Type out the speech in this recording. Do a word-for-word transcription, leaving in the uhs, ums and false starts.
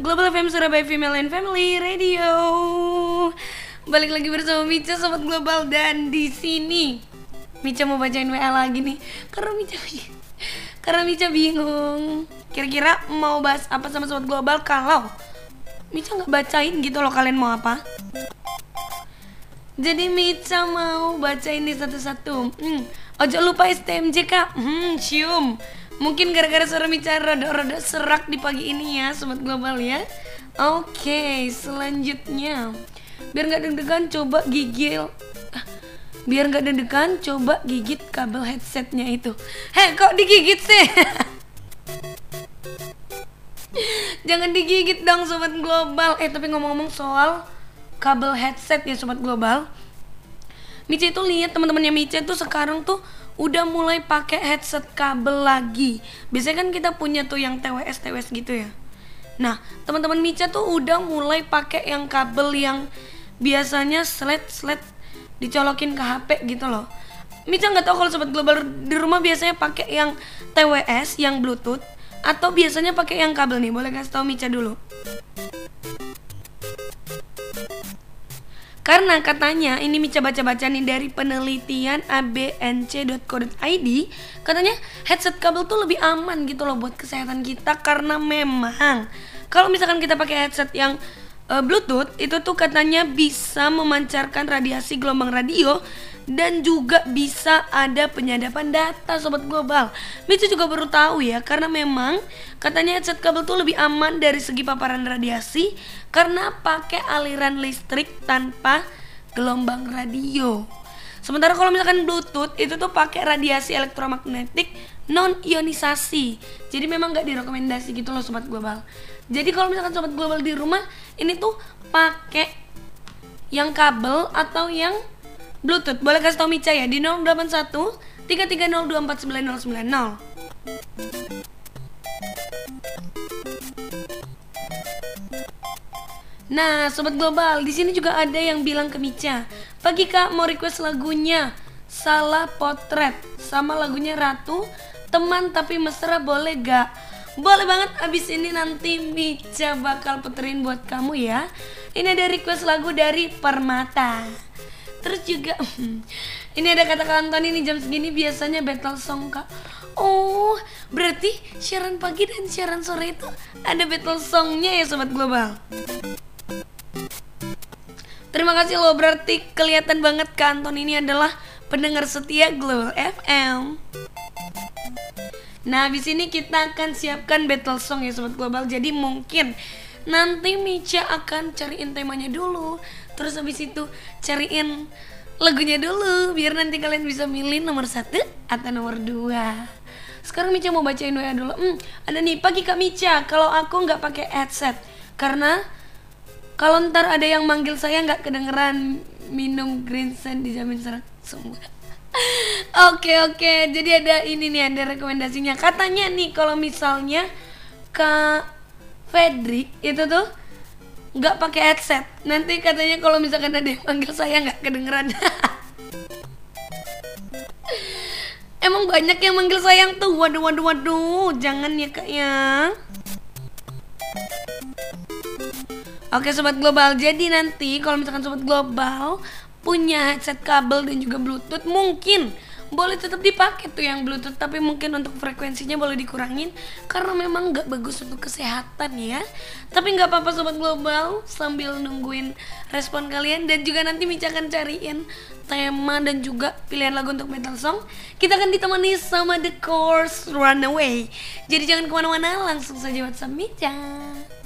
Global F M Surabaya Female and Family Radio. Balik lagi bersama Mica Sobat Global, dan di sini Mica mau bacain W A lagi nih. Karena Mica Karena Mica bingung kira-kira mau bahas apa sama Sobat Global kalau Mica nggak bacain gitu loh. Kalian mau apa? Jadi Mica mau bacain di satu-satu. Hmm, ojo lupa S T M J kak. Hmm, cium. Mungkin gara-gara suara Mica rada-rada serak di pagi ini ya Sobat Global ya. Oke, selanjutnya biar gak deg-degan coba gigil Biar gak deg-degan coba gigit kabel headsetnya itu. Heh, kok digigit sih? Jangan digigit dong Sobat Global. Eh tapi ngomong-ngomong soal kabel headset ya Sobat Global, Mica itu lihat teman-temannya Mica tuh sekarang tuh udah mulai pakai headset kabel lagi. Biasanya kan kita punya tuh yang T W S T W S gitu ya. Nah, teman-teman Mica tuh udah mulai pakai yang kabel yang biasanya sled-sled dicolokin ke H P gitu loh. Mica nggak tahu kalau Sobat Global di rumah biasanya pakai yang T W S, yang Bluetooth, atau biasanya pakai yang kabel nih. Boleh kasih tahu Mica dulu. Karena katanya, ini Mica baca-baca nih dari penelitian a b n c dot co dot i d, katanya headset kabel tuh lebih aman gitu loh buat kesehatan kita. Karena memang kalau misalkan kita pakai headset yang uh, Bluetooth, itu tuh katanya bisa memancarkan radiasi gelombang radio dan juga bisa ada penyadapan data Sobat Global. Mica juga baru tahu ya, karena memang katanya headset kabel tuh lebih aman dari segi paparan radiasi karena pakai aliran listrik tanpa gelombang radio. Sementara kalau misalkan Bluetooth itu tuh pakai radiasi elektromagnetik non ionisasi. Jadi memang nggak direkomendasi gitu loh Sobat Global. Jadi kalau misalkan Sobat Global di rumah ini tuh pakai yang kabel atau yang Bluetooth, boleh kasih tau Mica ya di nol delapan satu tiga tiga nol dua empat sembilan nol sembilan nol. Nah, Sobat Global, di sini juga ada yang bilang ke Mica, "Pagi Kak, mau request lagunya Salah Potret sama lagunya Ratu, Teman Tapi Mesra, boleh gak?" Boleh banget, abis ini nanti Mica bakal puterin buat kamu ya. Ini ada request lagu dari Permata. Terus juga ini ada kata Anton, ini jam segini biasanya battle song kak. Oh, berarti siaran pagi dan siaran sore itu ada battle songnya ya Sobat Global. Terima kasih loh, berarti kelihatan banget Kak Anton ini adalah pendengar setia Global F M. Nah, habis ini kita akan siapkan battle song ya Sobat Global. Jadi mungkin nanti Mica akan cariin temanya dulu, terus habis itu cariin lagunya dulu, biar nanti kalian bisa milih nomor satu atau nomor dua. Sekarang Mica mau bacain W A dulu. Hmm, ada nih, "Pagi Kak Mica, kalau aku nggak pakai headset karena kalau ntar ada yang manggil saya nggak kedengeran, minum green sand dijamin serat semua." Oke oke, jadi ada ini nih, ada rekomendasinya. Katanya nih kalau misalnya Kak Fedrik itu tuh nggak pakai headset, nanti katanya kalau misalkan ada yang panggil saya nggak kedengeran. Emang banyak yang manggil sayang tuh. Waduh waduh waduh, jangan ya Kak ya. Oke Sobat Global, jadi nanti kalau misalkan Sobat Global punya headset kabel dan juga Bluetooth, mungkin boleh tetap dipakai tuh yang Bluetooth, tapi mungkin untuk frekuensinya boleh dikurangin karena memang nggak bagus untuk kesehatan ya. Tapi nggak apa-apa Sobat Global, sambil nungguin respon kalian dan juga nanti Mica akan cariin tema dan juga pilihan lagu untuk battle song. Kita akan ditemani sama The Course Runaway. Jadi jangan kemana-mana, langsung saja WhatsApp Mica.